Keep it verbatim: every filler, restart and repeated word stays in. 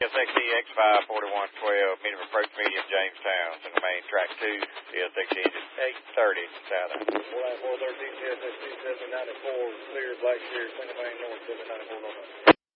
S X E X five forty-one twelve, medium approach medium, Jamestown, single main, track two, C S X E engine eight thirty, south. four thirteen, C S X E seven ninety-four, clear, Blackshear, single main, north, seven ninety-four, north.